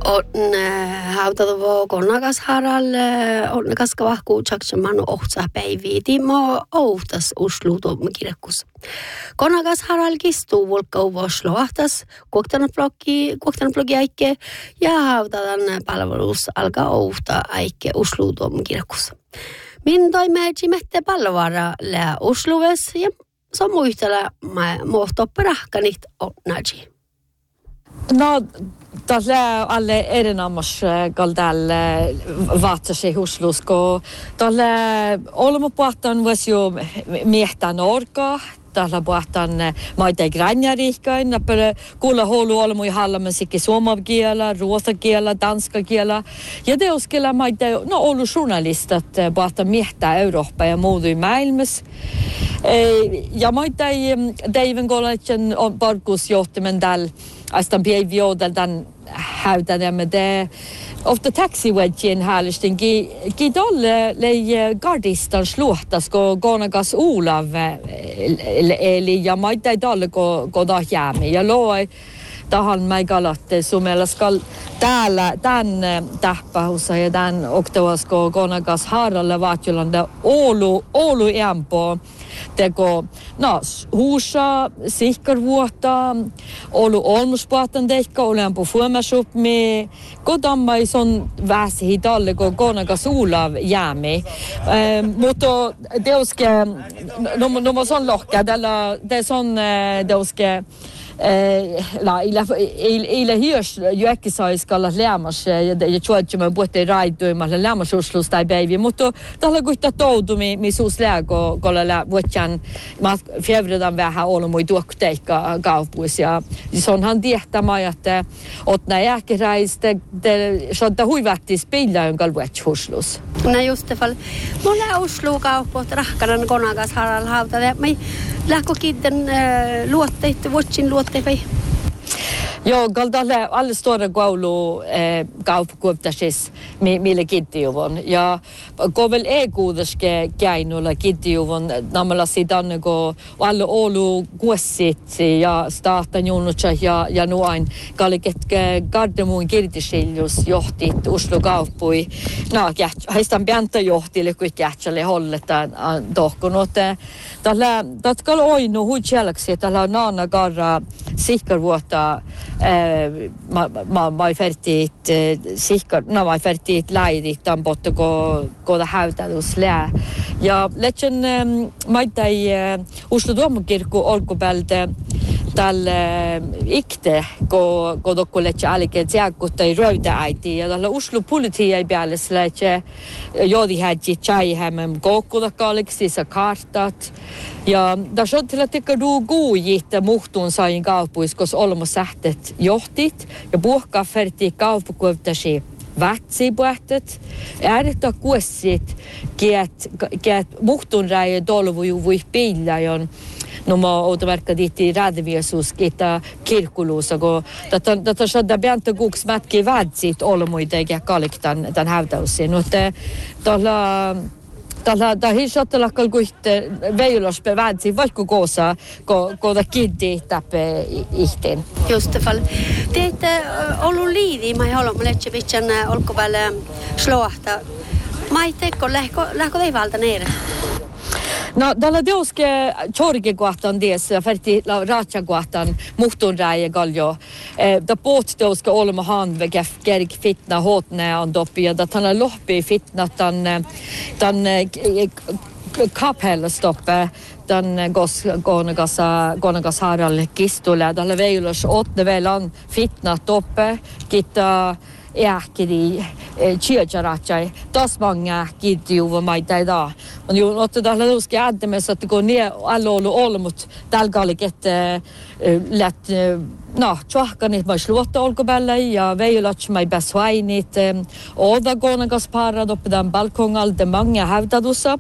On hautava konnakas haralle, on kaskava kuutsaksen manu ohtsa päiviä. Timo outas usluutu kirjakkus. Konnakas haral kistuu volkkauvos lohtas, kuoktanut blogi aikke ja hautadan palvelus alkaa outa aikke usluutu kirjakkus. Min toimeetsi mette palvara lää usluves ja samu yhtälä muohtopperahkanit onnaji. No, tällä alle erinomaisesti kaldalla vaatasi huslusko. Tällä olemme puhutaan voisi jo miehtään orkaa. Tällä puhutaan maita gränjärikkäin. Kuulla huolu olemme hallamme sikki suomakielä, ruosakielä, danskakielä. Ja teoskielä maita, no ollut journalistat puhutaan miehtää Eurooppaa ja muuta maailmassa. Ja maita Deiven Gollachen on parkusjohtamen tällä. Astan päivioodel dan häytämme det ofta taxiwedgen härlistin gi dolle le gardistan sluhtas go gonagas Olav eli ja maita dolle go da jämi ja loi tahan mai galatte sumella skal täällä tän täppähussa ja tän oktoasko gonagas Haralle Vaatjolanda Oulu empo teko huusa sihkarvuota Oulu olmuspuhatan teikka olen på fuomasup me kodammai son väsi hitalle ko gonagas Olav jämi mutta deuske no son lohka della det son deuske ila hyrs ju ekki sais kalla lämmas ja chuadje me botte raidu ma lämmas uslus tai baby mutta tällä gutta toudu mi sus lägo kolla vuotjan ma fjävredan vähän olmoi tuokteikka kaupus ja sonhan tietämä että otna ehkä reiste shotta huivatti spilla jonka vuotjuslus no just det fall mulla uslu kaupot rahkaran konagas Harald hauta me lähkö kitten luotteet vuotsin luotteet. Joo, galdalle alle stora gaulu kaupkuoptasis mille kittijuvon ja kovel kuudeske käinulla kittijuvon namalla sidan go alle Oulu kuossit ja startan junutsa ja nuain kalliketke Gardemuun kirtisiljus johtit Oslo kauppui heistan pianta johtille kuin kähtsälle holletaan tohkunut tällä tatkal oinu huitjälksi tällä naana garra sihkarvuota ma fertit ma fertit laidit tan botte go da häytälus lää ja lechen maitai Oslo domkirkku olkupälde tällä ikte go dokkoleche alike tiakuttai röytäiti ja tällä Oslo politia ei pääles leche jodi häji chai hämem kokkuda kaleksissa kartat ja tässä on tällä tekee duuguitte muhtun sain kaupuiskos olmo sähtet johtit ja puhkaa ferti kaupukuoptasi vätsipuhtet äärettä kuessit kiet muhtun räjä dolvu voi pillajon no ma autoverkka ditti radviesus kita kirkkuluussa kun tätä shadda pianta kuks mätki vätsit olmoite ja kaliktan tän hävtäusin mutta Tällä hisotella kalkuitte veilos bevädsi vaikka koosa koda kiddi tappe ihten. Just det fall. Det ollut liidi mai haluamme letsevitsen olkovälle slåhta. Mai tekko lähkö veivalta neire. No, tällä teoske Chorgekuahtan tässä ferti Ratsakuahtan muhtunräjä galjo. Da båt teoske olma hanve gerg fitna hotne on doppia da tanna lohpi fitna tan kaphella stoppe dan gonagas Harald Kistule tällä veilos åtne velan fitna toppe kitta ähkiri chiajarachai tas många gidjuva maita idag och ju åt det alla ska adde med så att det går ner alla mot dalgaliket lätt tjohkanit mai sluotta olkopäällä ja veilots mai besvainit oda gonagas parad uppe den balkongal de många hävdadussa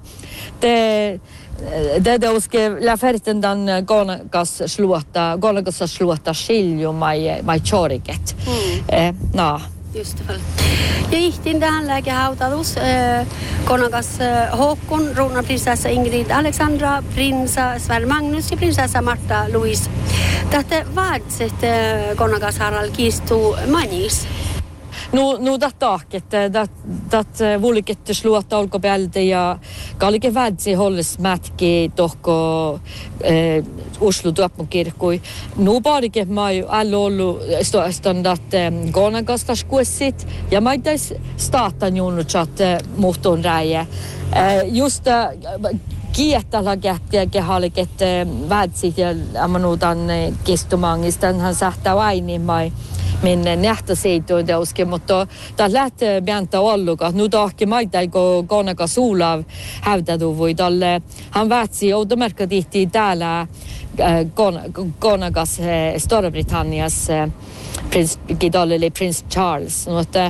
det uske läferten den gonagas sluotta skilju mai choriket Just det. Ja ihtin tähän lääkehautadus konakas Håkon, kronprinsessa Ingrid Alexandra, prinsa Sverre Magnus ja prinsessa Marta Louise. Tätä vaadset konakas Harald kiistuu manis. Nu taakit, dat vulkette sluotta olkopältä ja kalke vädsi holles mätki tohko Oslo tuoppokirkkui. Nu parike mai alla ollu standat Gonagastas kuessit ja maitais staatan junnut muhton räjä. Just Kiettala kehaliket vädsit ja amanuutan kistumangista hän sähtää aini mai minne nähtäseitoon teuskin, mutta tämä lähtee pientä olluka. Nu tahki maitaiko konaka suulav hävtädu voi tälle. Hän vätsi outomerkka tihti täällä konakas Storbritannias Prince Charles. Mutta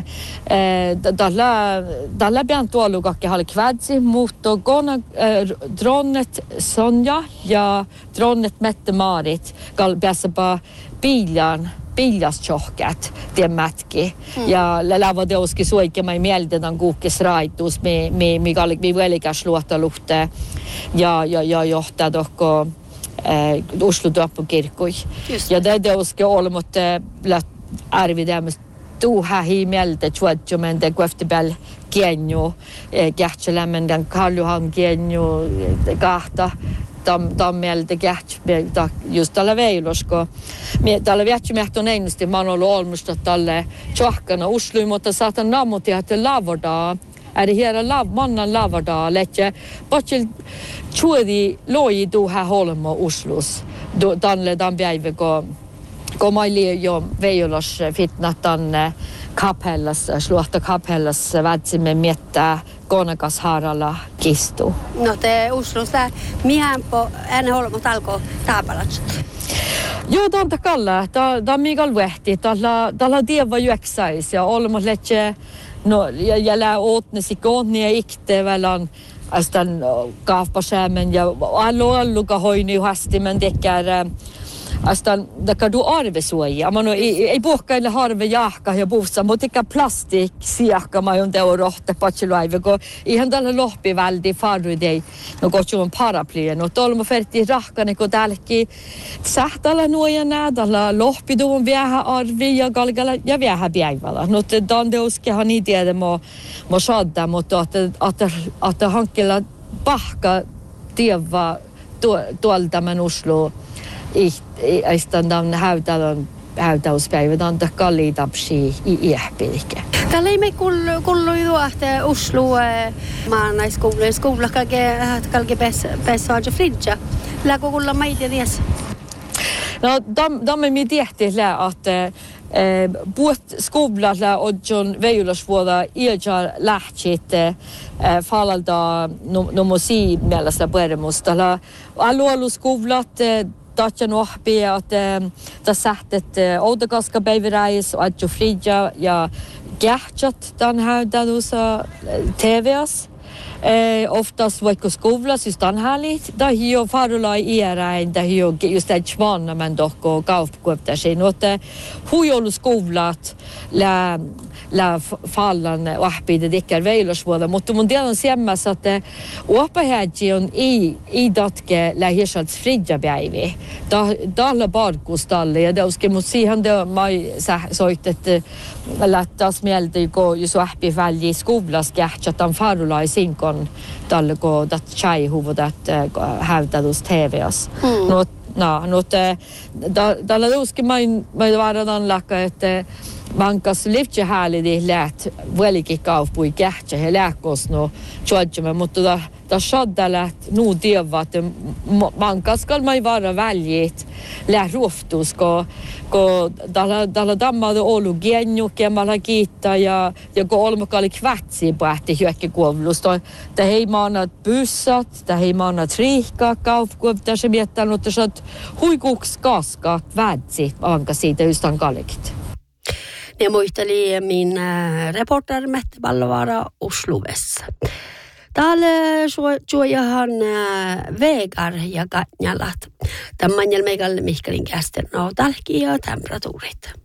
tällä pientä olluka kehali kvädsi, mutta dronnet Sonja ja dronnet Mette-Marit pääsepä piljastjohkat tiemmätki ja lävadeuski suikemai mieltetään kuukkis raitus mi kallik mi velikäs luottaluhte ja johtaa tohko Oslo tuoppokirkkui. Ja deuski olmot arvidämys tuuhähi mieltä tjuotjumente kueftibäl kienju kähtselämmen den Karluhan kienju kahta mieltä kähtsä just tällä veilosko. Tällä viatsimehton einosti mä oon ollut olmusta tälle tjohkana Osluun, mutta saatan nammutia, että lavardaa. Är hela mannan lavardaa, lähtee potsil tjuodi loi tuuhä holmo Oslos. Tänne tämän päivä, kun mä jo veilos fitnat tänne kapellas, sluotta kapellas vätsimme miettää konakas haralla kistu. No te Oslosta mihän po enne holmot alkoi taapalat? Joo, tämä on takalla. Tämä on Mikael Vehti. Tällä on tieva juoksais ja olemme lähtee no ja lää ootnesi kootnia ikte välän astan kaafpasämen ja alluka hoini hastimen tekär astan dakar du arvesuoja. Man ei puhkaille harve jahka ja puussa, mutta eikä plastik siakka mä on teo rohte patseluaive, kun ihan tällä lohpi väldi farudei no kotsuun paraplyen. No tolma ferti rahkane, kun täälläkin sähtäällä nuojana, tällä lohpi tuon viehä arvi ja galgala ja viehä päivällä. No tämän teuskehan ei tiedä mä saada, mutta että hankkilla pahka tievä tuolta mä Oslo Aistan tämän häytäyspäivät antaa kalliitapsia iähpilike. Tällä ei me kullu juohte Oslo maanaiskoulujen skola kalke pesvaaja fridja. Läkö kulla meitä ties? No, tämä me tiehti, että puhut skolalla on veilasvuoda ilja lähtsit falalta nomosi mielessä pueremusta. Alueelluskolat Tatjan ohpi, että tässä autokaska päiväräis, adjo fridja ja kähtsat tämän häydädussa TVS. Oftast vaikka skolas just anhällit, där hio farulai iäräin, där hio just ett svanna men dock och kaupkuoptasin, että huijolu skolat lä fallan ohpide dikkar veilasvuoda, mutta mun tiedän semmässä, että ohpahädji on i datke lä hirsats fridjapäivi. Tällä barkustalle ja deuske mut siihen det mai soit että lättäs mieltä kun jos ohpi välji skolas kähtsatan farulai sinkon tällä kun dat chaihuvudat hävdadus TVS. No tällä deuske mai varadan lakka että Mankas liftje häälidi läht veliki kaupui kähtsä he lähkosno tjodjemme, mutta ta shadda läht nu tieva, että mankas kalmai vara väljit läht ruoftus, kun tällä dammada olu genjuke mala kiittää ja kun olmukali kvätsi pähti hyökkikuovlusta. Det hei maanat bussat, det hei maanat riikkaa kaupkuopta se miettänut, että huikuks kaska vätsi anka siitä ystan kallikit. Ne muisteli min reporter Mette Ballovaara Oslovessa. Täällä suojahan vegar ja kanjalat. Tämän meikälle Mihkelin kästen tälläkin ja temperatuurit.